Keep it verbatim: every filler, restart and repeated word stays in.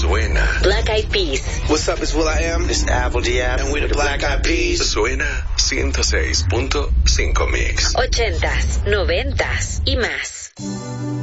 Suena. Black Eyed Peas. What's up, it's Will I Am. It's Apple G A P. And we're the Black Eyed Peas. Suena ciento seis punto cinco Mix. Ochentas, noventas y más.